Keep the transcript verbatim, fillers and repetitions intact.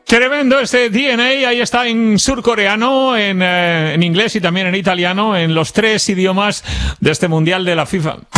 Tremendo este D N A, ahí está en surcoreano, en, eh, en inglés y también en italiano, en los tres idiomas de este Mundial de la FIFA.